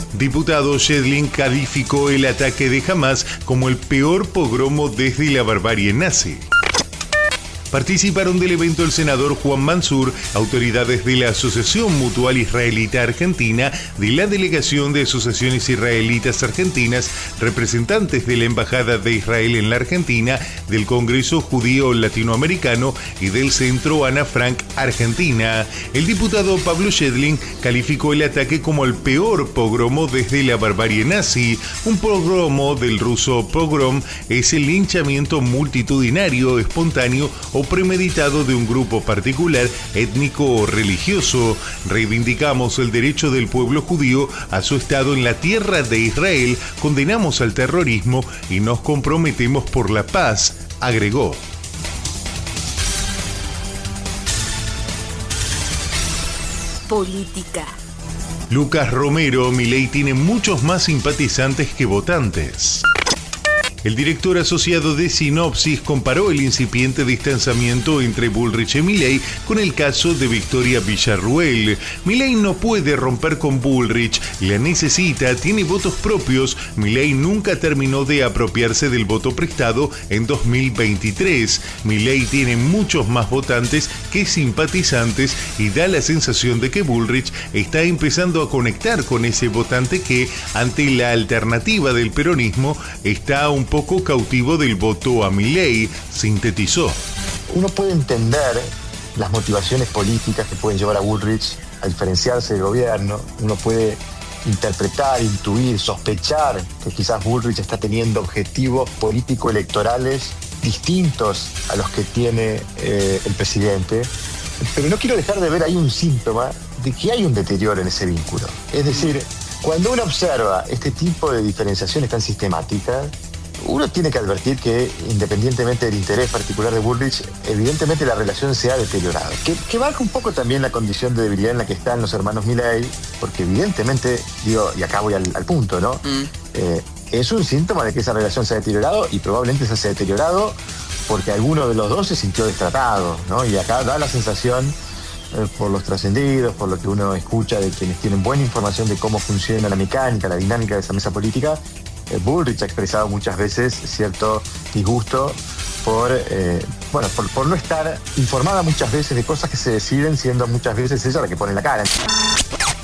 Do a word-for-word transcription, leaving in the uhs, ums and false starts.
Diputado Shedlin calificó el ataque de Hamas como el peor pogromo desde la barbarie nazi. Participaron del evento el senador Juan Mansur, autoridades de la Asociación Mutual Israelita Argentina, de la Delegación de Asociaciones Israelitas Argentinas, representantes de la Embajada de Israel en la Argentina, del Congreso Judío Latinoamericano y del Centro Ana Frank Argentina. El diputado Pablo Shedlin calificó el ataque como el peor pogromo desde la barbarie nazi. Un pogromo, del ruso pogrom, es el linchamiento multitudinario, espontáneo o premeditado de un grupo particular, étnico o religioso. Reivindicamos el derecho del pueblo judío a su estado en la tierra de Israel, condenamos al terrorismo y nos comprometemos por la paz, agregó. Política. Lucas Romero: Milei tiene muchos más simpatizantes que votantes. El director asociado de Sinopsis comparó el incipiente distanciamiento entre Bullrich y Milei con el caso de Victoria Villarruel. Milei no puede romper con Bullrich, la necesita, tiene votos propios. Milei nunca terminó de apropiarse del voto prestado en dos mil veintitrés. Milei tiene muchos más votantes que simpatizantes y da la sensación de que Bullrich está empezando a conectar con ese votante que, ante la alternativa del peronismo, está un poco cautivo del voto a Milei, sintetizó. Uno puede entender las motivaciones políticas que pueden llevar a Bullrich a diferenciarse del gobierno. Uno puede interpretar, intuir, sospechar que quizás Bullrich está teniendo objetivos político-electorales distintos a los que tiene eh, el presidente. Pero no quiero dejar de ver ahí un síntoma de que hay un deterioro en ese vínculo. Es decir, cuando uno observa este tipo de diferenciaciones tan sistemáticas, uno tiene que advertir que, independientemente del interés particular de Bullrich, evidentemente la relación se ha deteriorado. Que, que marca un poco también la condición de debilidad en la que están los hermanos Milei, porque evidentemente, digo, y acá voy al, al punto, ¿no? Mm. Eh, es un síntoma de que esa relación se ha deteriorado y probablemente se ha deteriorado porque alguno de los dos se sintió destratado, ¿no? Y acá da la sensación, eh, por los trascendidos, por lo que uno escucha de quienes tienen buena información de cómo funciona la mecánica, la dinámica de esa mesa política, Bullrich ha expresado muchas veces cierto disgusto por, eh, bueno, por, por no estar informada muchas veces de cosas que se deciden, siendo muchas veces ella la que pone la cara.